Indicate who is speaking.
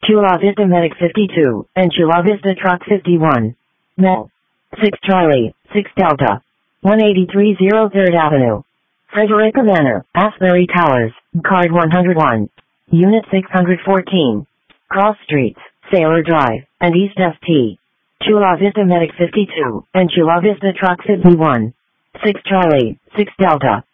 Speaker 1: Chula Vista Medic 52, and Chula Vista Truck 51. Mel. 6 Charlie, 6 Delta. 18303rd Avenue. Frederica Manor, Asbury Towers, Card 101. Unit 614. Cross Streets, Sailor Drive, and East St. Chula Vista Medic 52, and Chula Vista Truck 51. 6 Charlie, 6 Delta.